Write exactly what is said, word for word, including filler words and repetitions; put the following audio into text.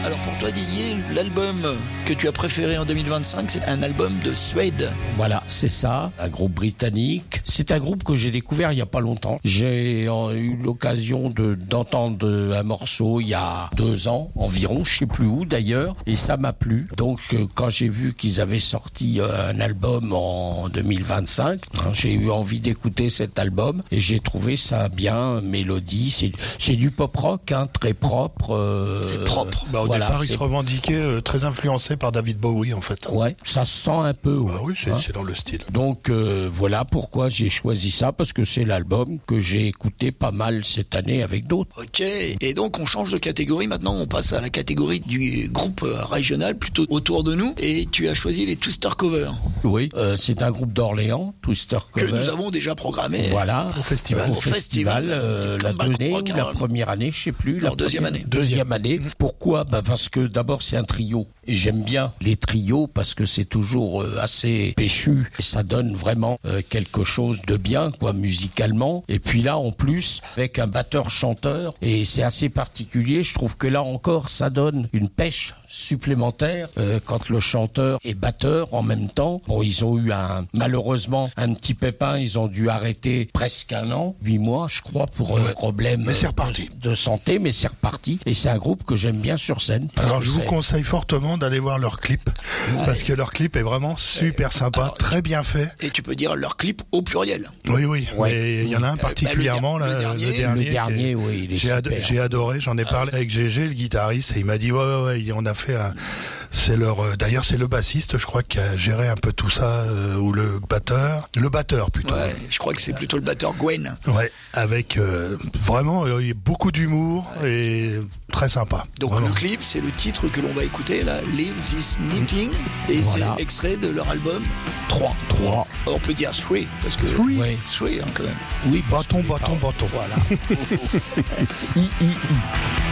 Alors pour toi Didier, l'album que tu as préféré en deux mille vingt-cinq, c'est un album de Suède. Voilà, c'est ça, un groupe britannique. C'est un groupe que j'ai découvert il y a pas longtemps. J'ai euh, eu l'occasion de d'entendre un morceau il y a deux ans environ, je sais plus où d'ailleurs, et ça m'a plu. Donc euh, quand j'ai vu qu'ils avaient sorti euh, un album en deux mille vingt-cinq, hein, j'ai eu envie d'écouter cet album et j'ai trouvé ça bien, mélodie, c'est c'est du pop rock, hein, très propre. Euh, c'est propre. Bah, au voilà, départ, il c'est... se revendiquait euh, très influencé par David Bowie en fait. Ouais, ça se sent un peu. Ouais. Bah oui, c'est, hein c'est dans le style. Donc euh, voilà pourquoi j'ai choisi ça, parce que c'est l'album que j'ai écouté pas mal cette année avec d'autres. Ok, et donc on change de catégorie, maintenant on passe à la catégorie du groupe régional, plutôt autour de nous, et tu as choisi les Twister Cover. Oui, euh, c'est un groupe d'Orléans, Twister Cover. Que nous avons déjà programmé. Voilà, au festival. Au, Au festival, festival euh, la deuxième ou la première année, je sais plus. Non, la deuxième première, année. Deuxième année. Pourquoi ? Bah parce que d'abord c'est un trio. Et j'aime bien les trios parce que c'est toujours euh, assez péchu et ça donne vraiment euh, quelque chose de bien, quoi, musicalement. Et puis là, en plus, avec un batteur-chanteur, et c'est assez particulier, je trouve que là encore, ça donne une pêche supplémentaire euh, quand le chanteur est batteur en même temps. Bon, ils ont eu un malheureusement un petit pépin, ils ont dû arrêter presque un an, huit mois, je crois, pour un ouais. problème mais c'est reparti. De, de santé, mais c'est reparti. Et c'est un groupe que j'aime bien sur scène. Alors je vous c'est... conseille fortement d'aller voir leur clip, ouais. parce que leur clip est vraiment super sympa, alors, très bien fait. Et tu peux dire leur clip au pluriel. Oui, oui, ouais. mais il y en a un particulièrement, euh, bah, le, là, der- le dernier, le dernier, le dernier est... oui, il est j'ai, super. ad- j'ai adoré, j'en ai ah, parlé ouais. avec Gégé, le guitariste, et il m'a dit ouais, ouais, ouais, on a fait un... C'est leur, euh, d'ailleurs c'est le bassiste, je crois, qui a géré un peu tout ça, euh, ou le batteur, le batteur plutôt. Ouais, je crois que c'est plutôt le batteur Gwen. Ouais, avec euh, vraiment euh, beaucoup d'humour ouais. et très sympa. Donc vraiment. Le clip, c'est le titre que l'on va écouter là, Leave This Meeting, et voilà. c'est extrait de leur album trois. trois. On peut dire Three, parce que Three, ouais. Three hein, quand même. Oui, bâton, bâton, bâton. Voilà. I, I, I.